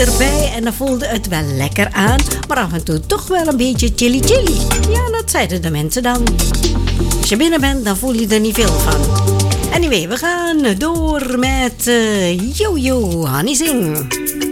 erbij en dan voelde het wel lekker aan. Maar af en toe toch wel een beetje chili chili. Ja, dat zeiden de mensen dan. Als je binnen bent, dan voel je er niet veel van. Anyway, we gaan door met Yo-Yo Honey Sing.